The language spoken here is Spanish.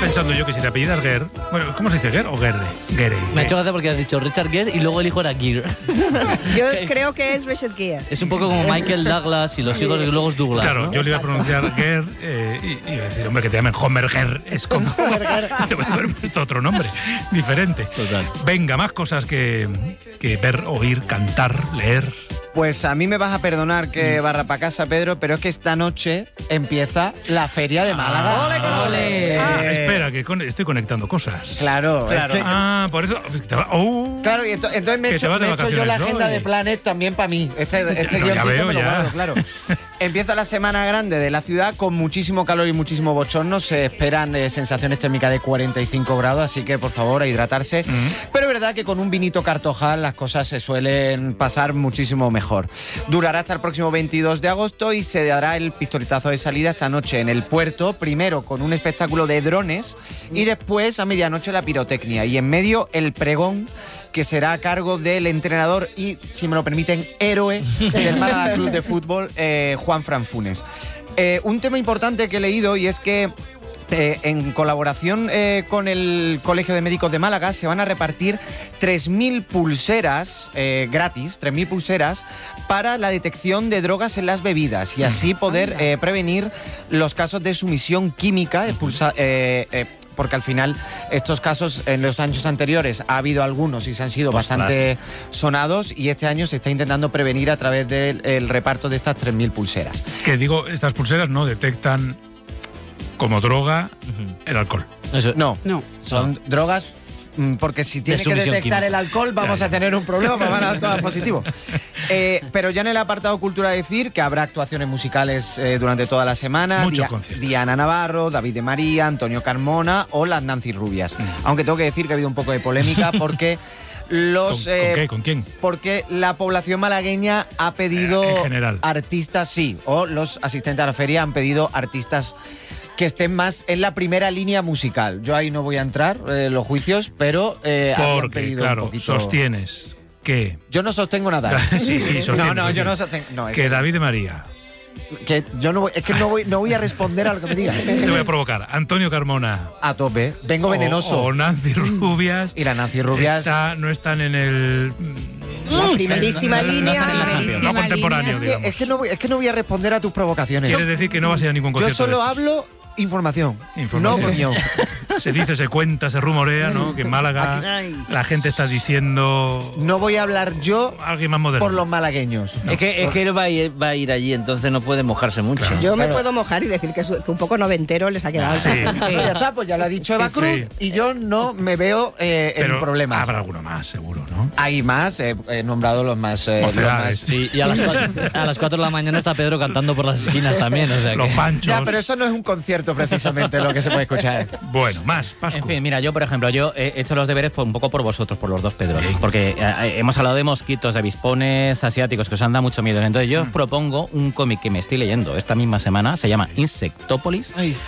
pensando yo que si te apellidas Gere... Bueno, ¿cómo se dice, Gere o Gere? Gere. Me ha hecho gracia porque has dicho Richard Gere y luego el hijo era Gere. Yo creo que es Richard Gere. Es un poco como Michael Douglas y los hijos de luego es Douglas, Claro, ¿no? yo le iba a pronunciar Gere y iba a decir, hombre, que te llamen Homer Gere. Es como... Te voy a haber puesto otro nombre diferente. Total. Venga, más cosas que ver, oír, cantar, leer. Pues a mí me vas a perdonar que barra para casa, Pedro, pero es que esta noche empieza la Feria de Málaga. ¡Ole, con ole! Espera, que estoy conectando cosas. Claro, es que- Por eso... Claro, y entonces me he Que te hecho, vas de yo la vacaciones, ¿no? agenda de Planet también para mí. Este No, ya guioncito veo, me lo ya. guardo, claro. Empieza la semana grande de la ciudad con muchísimo calor y muchísimo bochorno. Se esperan sensaciones térmicas de 45 grados, así que por favor a hidratarse. Pero es verdad que con un vinito cartojal las cosas se suelen pasar muchísimo mejor. Durará hasta el próximo 22 de agosto y se dará el pistoletazo de salida esta noche en el puerto, primero con un espectáculo de drones y después a medianoche la pirotecnia y en medio el pregón, que será a cargo del entrenador y, si me lo permiten, héroe del Málaga Club de Fútbol, Juan Fran Funes. Un tema importante que he leído y es que en colaboración con el Colegio de Médicos de Málaga se van a repartir 3.000 pulseras gratis, 3.000 pulseras para la detección de drogas en las bebidas y así poder prevenir los casos de sumisión química porque al final estos casos en los años anteriores ha habido algunos y se han sido bastante sonados y este año se está intentando prevenir a través del reparto de estas 3.000 pulseras. Que digo, estas pulseras no detectan como droga el alcohol. Eso. No, No. son drogas porque si tiene que sumisión detectar química. el alcohol vamos Ya. a tener un problema, porque van a dar todas positivo. Pero ya en el apartado cultura decir que habrá actuaciones musicales durante toda la semana. Muchos conciertos. Diana Navarro, David de María, Antonio Carmona o las Nancy Rubias. Aunque tengo que decir que ha habido un poco de polémica porque los... ¿Con qué? ¿Con quién? Porque la población malagueña ha pedido En general. artistas, sí, o los asistentes a la feria han pedido artistas que estén más en la primera línea musical. Yo ahí no voy a entrar los juicios, pero habían Porque, pedido claro, un poquito... sostienes que... Yo no sostengo nada. Sí, sostienes. No, yo no sostengo... No, es Que David de María... que yo no voy, es que no voy a responder a lo que me digas. Te voy a provocar. Antonio Carmona. A tope. Vengo venenoso. O Nancy Rubias. Y la Nancy Rubias... No están en el... La primerísima línea. No contemporáneo, Es digamos. que no voy a responder a tus provocaciones. Quieres decir que no vas a ir a ningún Yo concierto. solo de estos? hablo información. No opinión. Se dice, se cuenta, se rumorea, ¿no? Que en Málaga la gente está diciendo... No voy a hablar yo Alguien más moderno. por los malagueños. Es que él va a ir allí, entonces no puede mojarse mucho. Yo me puedo mojar y decir que un poco noventero les ha quedado. Sí. Ya está, pues ya lo ha dicho Eva Sí, Cruz sí. y yo no me veo en Pero problemas. habrá alguno más, seguro, ¿no? Hay más, he nombrado los más... Mocedades. Sí, y a las 4 de la mañana está Pedro cantando por las esquinas también, o sea Los que... panchos. Ya, pero eso no es un concierto precisamente lo que se puede escuchar. Bueno, más, Pascu. En fin, mira, yo por ejemplo, yo he hecho los deberes un poco por vosotros, por los dos Pedros, porque hemos hablado de mosquitos, de avispones asiáticos que os han dado mucho miedo. Entonces yo os propongo un cómic que me estoy leyendo esta misma semana, se llama Insectópolis, Ay.